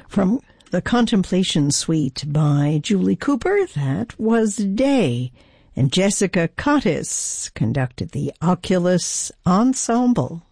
From the Contemplation Suite by Julie Cooper, that was Day, and Jessica Cottis conducted the Oculus Ensemble.